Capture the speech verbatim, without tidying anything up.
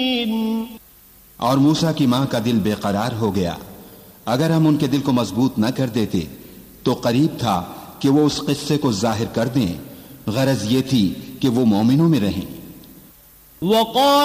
और मूसा की मां का दिल बेकरार हो गया। अगर हम उनके दिल को मजबूत न कर देते तो करीब था कि वो उस किस्से को जाहिर कर दें। गरज ये थी कि वो मोमिनों में रहें।